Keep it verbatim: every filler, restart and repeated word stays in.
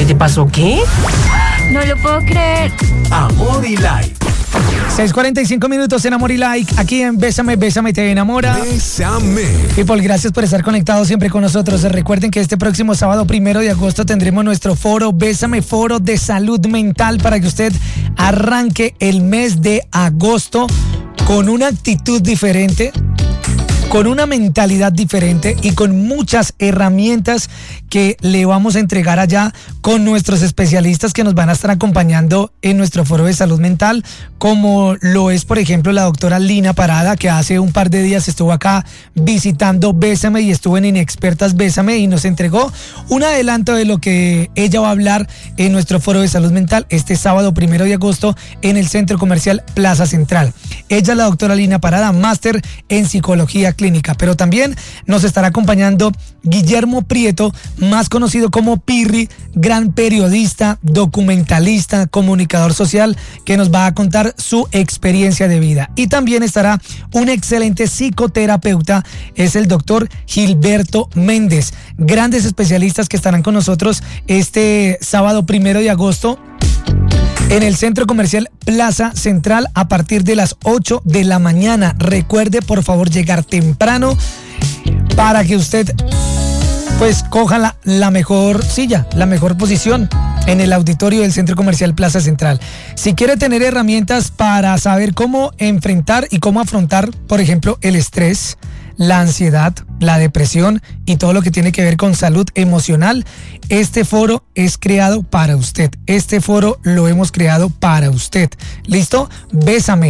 te pasó? ¿Qué? No lo puedo creer. Amor y Like. seis cuarenta y cinco minutos en Amor y Like, aquí en Bésame, Bésame, te enamora. Bésame. People, gracias por estar conectados siempre con nosotros. Recuerden que este próximo sábado primero de agosto tendremos nuestro foro Bésame, foro de salud mental, para que usted arranque el mes de agosto con una actitud diferente, con una mentalidad diferente y con muchas herramientas que le vamos a entregar allá con nuestros especialistas que nos van a estar acompañando en nuestro foro de salud mental, como lo es, por ejemplo, la doctora Lina Parada, que hace un par de días estuvo acá visitando Bésame y estuvo en Inexpertas Bésame y nos entregó un adelanto de lo que ella va a hablar en nuestro foro de salud mental este sábado primero de agosto en el Centro Comercial Plaza Central. Ella es la doctora Lina Parada, máster en psicología clínica, pero también nos estará acompañando Guillermo Prieto, más conocido como Pirri, gran periodista, documentalista, comunicador social, que nos va a contar su experiencia de vida. Y también estará un excelente psicoterapeuta, es el doctor Gilberto Méndez. Grandes especialistas que estarán con nosotros este sábado primero de agosto en el Centro Comercial Plaza Central a partir de las ocho de la mañana. Recuerde, por favor, llegar temprano para que usted pues coja la, la mejor silla, la mejor posición en el auditorio del Centro Comercial Plaza Central. Si quiere tener herramientas para saber cómo enfrentar y cómo afrontar, por ejemplo, el estrés, la ansiedad, la depresión y todo lo que tiene que ver con salud emocional, este foro es creado para usted. Este foro lo hemos creado para usted. ¿Listo? Bésame.